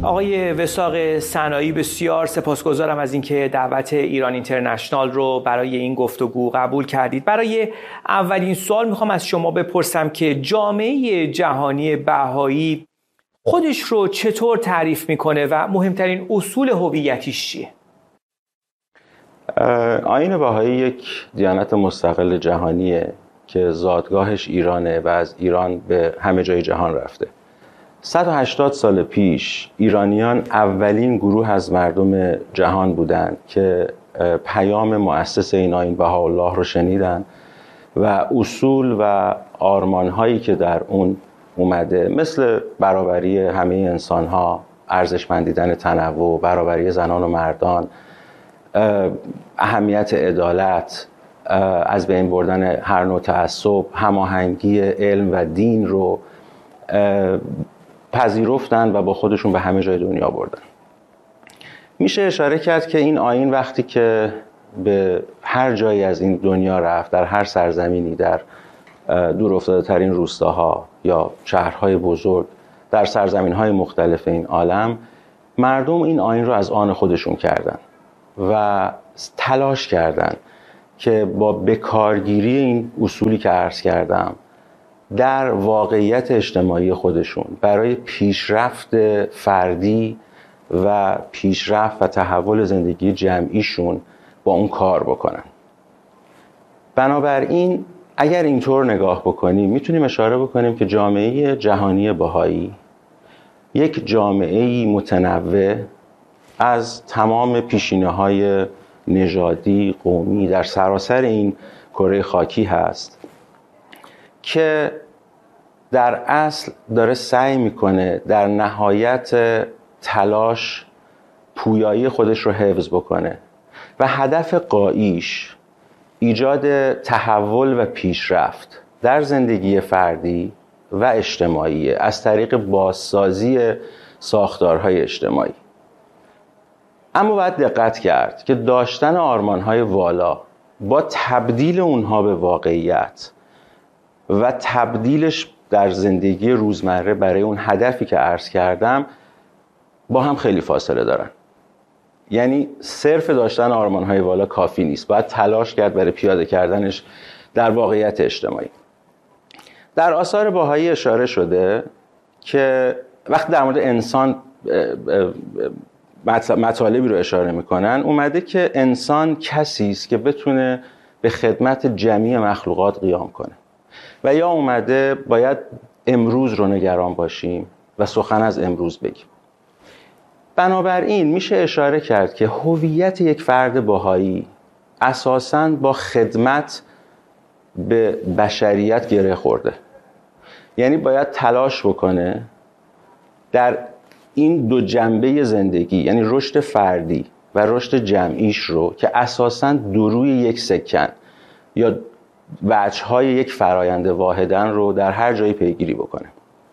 آقای وثاق سنایی، بسیار سپاسگزارم از اینکه دعوت ایران اینترنشنال رو برای این گفتگو قبول کردید. برای اولین سوال میخوام از شما بپرسم که جامعه جهانی بهایی خودش رو چطور تعریف میکنه و مهمترین اصول هویتیش چیه؟ آیین بهایی یک دیانت مستقل جهانیه که زادگاهش ایرانه و از ایران به همه جای جهان رفته. 180 سال پیش ایرانیان اولین گروه از مردم جهان بودند که پیام مؤسس این آیین بهاءالله رو شنیدن و اصول و آرمان‌هایی که در اون اومده، مثل برابری همه انسان‌ها، ارزشمندیدن تنوع، برابری زنان و مردان، اهمیت عدالت، از بین بردن هر نوع تعصب، هماهنگی علم و دین رو پذیرفتن و با خودشون به همه جای دنیا بردن. میشه اشاره کرد که این آیین وقتی که به هر جایی از این دنیا رفت، در هر سرزمینی، در دور افتاده ترین روستاها یا شهرهای بزرگ، در سرزمینهای مختلف این عالم، مردم این آیین رو از آن خودشون کردن و تلاش کردن که با بکارگیری این اصولی که عرض کردم در واقعیت اجتماعی خودشون برای پیشرفت فردی و پیشرفت و تحول زندگی جمعیشون با اون کار بکنن. بنابراین اگر اینطور نگاه بکنیم میتونیم اشاره بکنیم که جامعه جهانی بهایی یک جامعه متنوع از تمام پیشینه‌های نژادی، قومی در سراسر این کره خاکی هست که در اصل داره سعی میکنه در نهایت تلاش پویایی خودش رو حفظ بکنه و هدف غاییش ایجاد تحول و پیشرفت در زندگی فردی و اجتماعی از طریق بازسازی ساختارهای اجتماعی. اما باید دقت کرد که داشتن آرمانهای والا با تبدیل اونها به واقعیت و تبدیلش در زندگی روزمره برای اون هدفی که عرض کردم با هم خیلی فاصله دارن. یعنی صرف داشتن آرمانهای والا کافی نیست، باید تلاش کرد برای پیاده کردنش در واقعیت اجتماعی. در آثار بهایی اشاره شده که وقتی در مورد انسان مطالبی رو اشاره میکنن، اومده که انسان کسی است که بتونه به خدمت جمیع مخلوقات قیام کنه و یا اومده باید امروز رو نگران باشیم و سخن از امروز بگیم. بنابراین میشه اشاره کرد که هویت یک فرد بهایی اساساً با خدمت به بشریت گره خورده. یعنی باید تلاش بکنه در این دو جنبه زندگی، یعنی رشد فردی و رشد جمعیش رو که اساساً دو روی یک سکن یا وجه‌های یک فرایند واحدن رو در هر جایی پیگیری بکنه.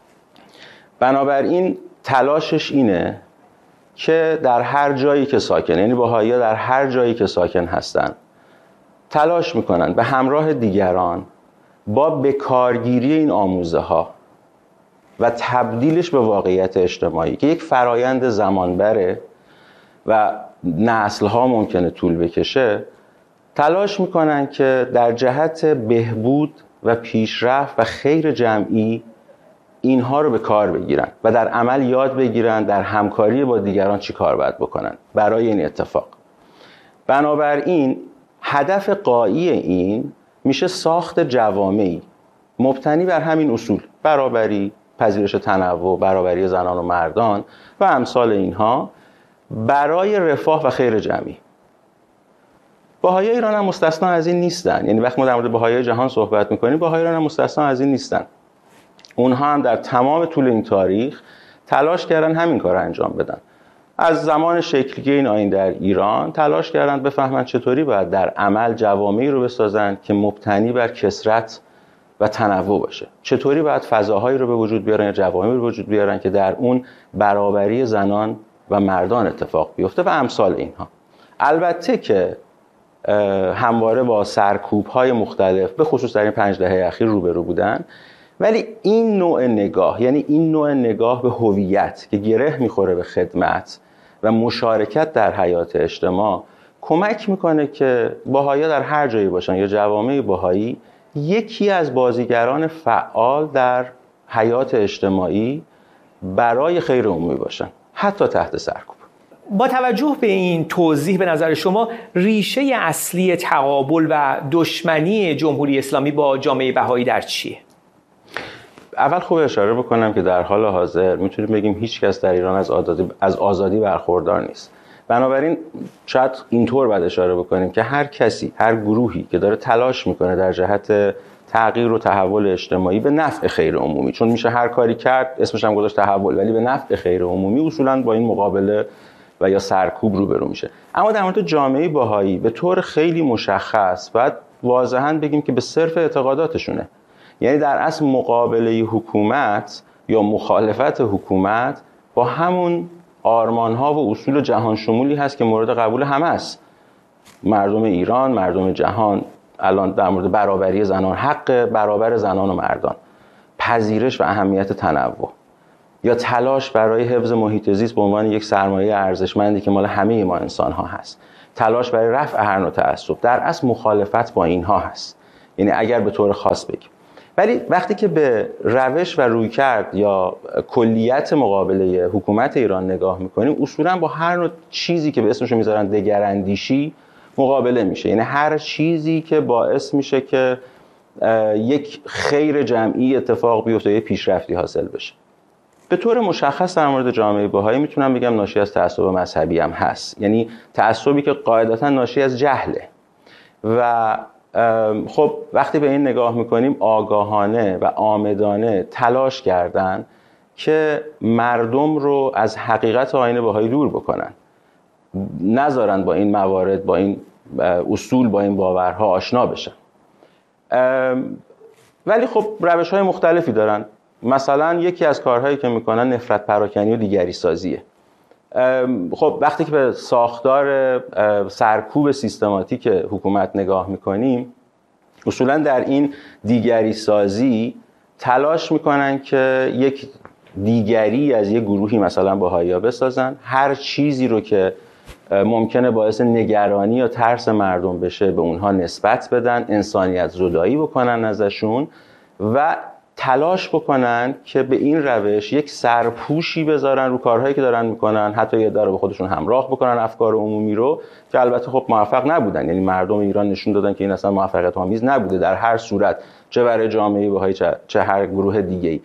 بنابراین تلاشش اینه که در هر جایی که ساکن، یعنی بهائی‌ها در هر جایی که ساکن هستن، تلاش میکنن به همراه دیگران با بکارگیری این آموزه ها و تبدیلش به واقعیت اجتماعی که یک فرایند زمانبره و نسل‌ها ممکنه طول بکشه، تلاش میکنن که در جهت بهبود و پیشرفت و خیر جمعی اینها رو به کار بگیرن و در عمل یاد بگیرن در همکاری با دیگران چی کار باید بکنن برای این اتفاق. بنابراین هدف غایی این میشه ساخت جوامعی مبتنی بر همین اصول: برابری، پذیرش تنوع، برابری زنان و مردان و امثال اینها برای رفاه و خیر جمعی. بهائیان ایران هم مستثنا از این نیستن. یعنی وقتی ما در مورد بهائیان جهان صحبت میکنیم، بهائیان ایران هم مستثنا از این نیستن. اونها هم در تمام طول این تاریخ تلاش کردن همین کار انجام بدن. از زمان شکلگیری این آیین در ایران تلاش کردن بفهمن چطوری باید در عمل جوامعی رو بسازن که مبتنی بر کثرت و تنوع باشه. چطوری باید فضاهایی رو به وجود بیارن یا جوامعی رو به وجود بیارن که در اون برابری زنان و مردان اتفاق بیفته و امثال اینها. البته که همواره با سرکوب‌های مختلف به خصوص در این 5 دهه اخیر روبرو بودن ولی این نوع نگاه، یعنی این نوع نگاه به هویت که گره میخوره به خدمت و مشارکت در حیات اجتماع، کمک میکنه که بهائی‌ها در هر جایی باشن یا جوامع بهایی یکی از بازیگران فعال در حیات اجتماعی برای خیر عمومی باشن، حتی تحت سرکوب. با توجه به این توضیح، به نظر شما ریشه اصلی تقابل و دشمنی جمهوری اسلامی با جامعه بهایی در چیه؟ اول خوب اشاره بکنم که در حال حاضر میتونیم بگیم هیچ کس در ایران از آزادی برخوردار نیست. بنابراین شاید اینطور باید اشاره بکنیم که هر کسی، هر گروهی که داره تلاش میکنه در جهت تغییر و تحول اجتماعی به نفع خیر عمومی، چون میشه هر کاری کرد اسمش هم گذاشت تحول، ولی به نفع خیر عمومی، اصولاً با این مقابله و یا سرکوب روبرو میشه. اما در مورد جامعه بهایی به طور خیلی مشخص باید واضحاً بگیم که به صرف اعتقاداتشونه. یعنی در اصل مقابله حکومت یا مخالفت حکومت با همون آرمان‌ها و اصول جهان شمولی هست که مورد قبول همه است. مردم ایران، مردم جهان الان در مورد برابری زنان، حق برابر زنان و مردان، پذیرش و اهمیت تنوع، یا تلاش برای حفظ محیط زیست به عنوان یک سرمایه ارزشمندی که مال همه ما انسان‌ها هست، تلاش برای رفع هر نوع تعصب، در اصل مخالفت با اینها هست. یعنی اگر به طور خاص بگیم. ولی وقتی که به روش و رویکرد یا کلیت مقابله حکومت ایران نگاه میکنیم، اصولا با هر نوع چیزی که به اسمشو میذارن دگراندیشی مقابله میشه. یعنی هر چیزی که باعث میشه که یک خیر جمعی اتفاق بیفته، یک پیشرفتی حاصل بشه. به طور مشخص در مورد جامعه بهایی میتونم بگم ناشی از تعصب مذهبی هم هست. یعنی تعصبی که قاعدتا ناشی از جهله و خب وقتی به این نگاه میکنیم آگاهانه و عامدانه تلاش کردن که مردم رو از حقیقت آیین بهایی دور بکنن، نذارن با این موارد، با این اصول، با این باورها آشنا بشن. ولی خب روش‌های مختلفی دارن. مثلا یکی از کارهایی که میکنن نفرت پراکنی و دیگری سازیه. خب وقتی که به ساختار سرکوب سیستماتیک حکومت نگاه میکنیم، اصولا در این دیگری سازی تلاش میکنن که یک دیگری از یک گروهی مثلا بهائی‌ها بسازن، هر چیزی رو که ممکنه باعث نگرانی یا ترس مردم بشه به اونها نسبت بدن، انسانیت زدایی بکنن ازشون و تلاش بکنن که به این روش یک سرپوشی بذارن رو کارهایی که دارن میکنن، حتی یه داره به خودشون همراه بکنن افکار عمومی رو، که البته خب موفق نبودن. یعنی مردم ایران نشون دادن که این اصلا موفقیت آمیز نبوده در هر صورت، چه برای جامعه بهایی چه هر گروه دیگه‌ای.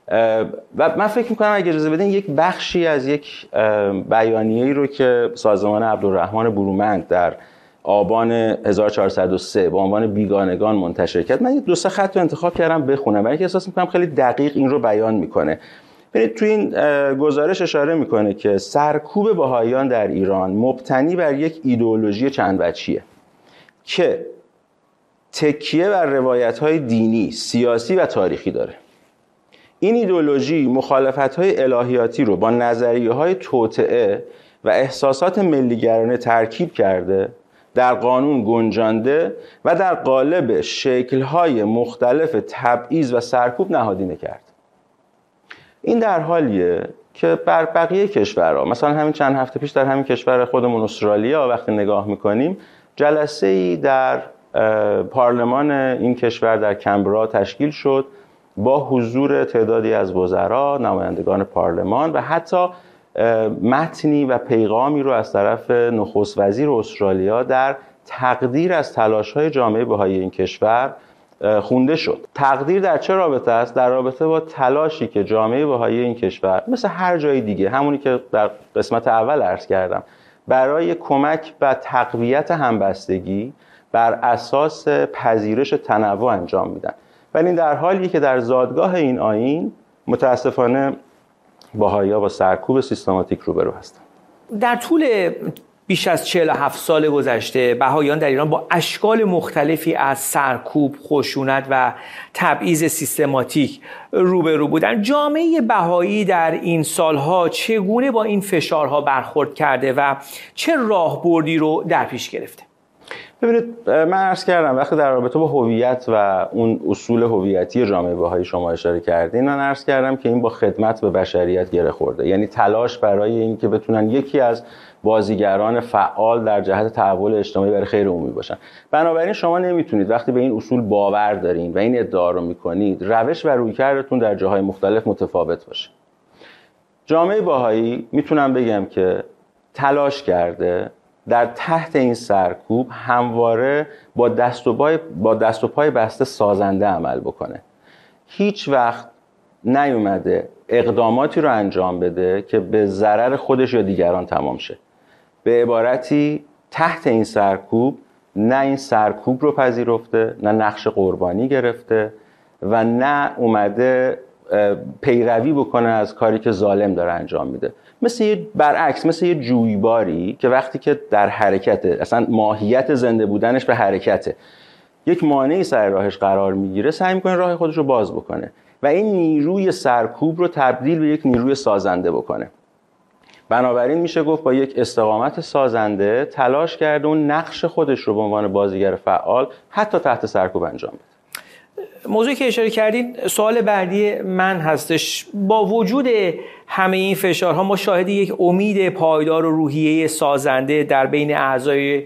و من فکر میکنم اگه اجازه بدین یک بخشی از یک بیانیه‌ای رو که سازمان عبدالرحمن برومند در آبان 1403 با عنوان بیگانگان منتشر کرد، من 2-3 خط رو انتخاب کردم بخونم، برای اینکه احساس میکنم خیلی دقیق این رو بیان میکنه. ببینید تو این گزارش اشاره میکنه که سرکوب بهائیان در ایران مبتنی بر یک ایدئولوژی چند وجهیه که تکیه بر روایت‌های دینی، سیاسی و تاریخی داره. این ایدئولوژی مخالفت‌های الهیاتی رو با نظریه‌های توطئه و احساسات ملی‌گرایانه ترکیب کرده، در قانون گنجانده و در قالب شکل‌های مختلف تبعیض و سرکوب نهادینه کرد. این در حالیه که بر بقیه کشورها، مثلا همین چند هفته پیش در همین کشور خودمون استرالیا وقتی نگاه می‌کنیم، جلسه‌ای در پارلمان این کشور در کمبرا تشکیل شد با حضور تعدادی از وزرا، نمایندگان پارلمان و حتی متنی و پیغامی رو از طرف نخست وزیر استرالیا در تقدیر از تلاش‌های جامعه بهایی این کشور خونده شد. تقدیر در چه رابطه است؟ در رابطه با تلاشی که جامعه بهایی این کشور مثل هر جای دیگه، همونی که در قسمت اول عرض کردم، برای کمک و تقویت همبستگی بر اساس پذیرش تنوع انجام میدن. ولی این در حالیه که در زادگاه این آیین متاسفانه بهائی‌ها با سرکوب سیستماتیک روبرو هستند. در طول بیش از 47 سال گذشته بهائیان در ایران با اشکال مختلفی از سرکوب، خشونت و تبعیض سیستماتیک روبرو بودند. جامعه بهایی در این سالها چگونه با این فشارها برخورد کرده و چه راهبردی رو در پیش گرفته؟ ببینید، من عرض کردم وقتی در رابطه با هویت و اون اصول هویتی جامعه بهایی شما اشاره کردین، من عرض کردم که این با خدمت به بشریت گره خورده، یعنی تلاش برای اینکه بتونن یکی از بازیگران فعال در جهت تحول اجتماعی برای خیر عمومی باشن. بنابراین شما نمیتونید وقتی به این اصول باور دارین و این ادعا رو میکنید، روش و رویکردتون در جاهای مختلف متفاوت باشه. جامعه بهایی میتونم بگم که تلاش کرده در تحت این سرکوب همواره با دست و پای بسته سازنده عمل بکنه. هیچ وقت نیومده اقداماتی رو انجام بده که به ضرر خودش یا دیگران تمام شه. به عبارتی تحت این سرکوب نه این سرکوب رو پذیرفته، نه نقش قربانی گرفته و نه اومده پیروی بکنه از کاری که ظالم داره انجام میده. برعکس مثل یه جویباری که وقتی که در حرکته، اصلا ماهیت زنده بودنش به حرکته، یک مانعی سر راهش قرار میگیره، سعی میکنه راه خودش رو باز بکنه و این نیروی سرکوب رو تبدیل به یک نیروی سازنده بکنه. بنابراین میشه گفت با یک استقامت سازنده تلاش کرده اون نقش خودش رو به عنوان بازیگر فعال حتی تحت سرکوب انجام بده. موضوعی که اشاره کردین، سوال بعدی من هستش. با وجود همه این فشارها ما شاهد یک امید پایدار و روحیه سازنده در بین اعضای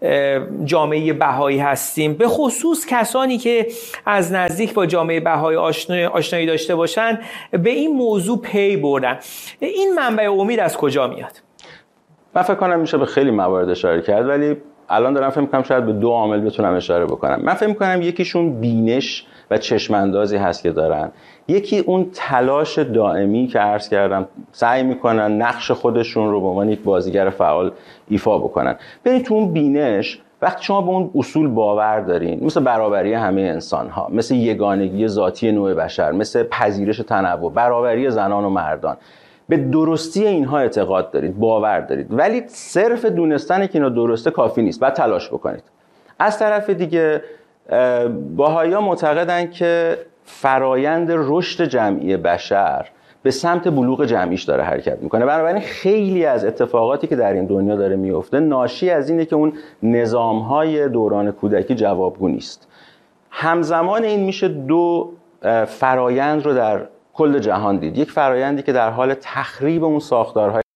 جامعه بهایی هستیم، به خصوص کسانی که از نزدیک با جامعه بهایی آشنایی داشته باشن به این موضوع پی بردن. این منبع امید از کجا میاد؟ من فکر کنم میشه به خیلی موارد اشاره کرد، ولی الان دارم فکر می‌کنم شاید به 2 عامل بتونم اشاره بکنم. من فکر می‌کنم یکیشون بینش و چشم‌اندازی هست که دارن، یکی اون تلاش دائمی که عرض کردم سعی می‌کنن نقش خودشون رو به عنوان یک بازیگر فعال ایفا بکنن. ببینید تو اون بینش وقتی شما به اون اصول باور دارین، مثل برابری همه انسان‌ها، مثل یگانگی ذاتی نوع بشر، مثل پذیرش تنوع، برابری زنان و مردان، به درستی اینها اعتقاد دارید، باور دارید، ولی صرف دونستن که اینا درسته کافی نیست، باید تلاش بکنید. از طرف دیگه بهائی‌ها معتقدن که فرایند رشد جمعی بشر به سمت بلوغ جمعیش داره حرکت میکنه. بنابراین خیلی از اتفاقاتی که در این دنیا داره میفته ناشی از اینه که اون نظام‌های دوران کودکی جوابگو نیست. همزمان این میشه 2 فرایند رو در کل جهان دید. یک فرایندی که در حال تخریب اون ساختارهای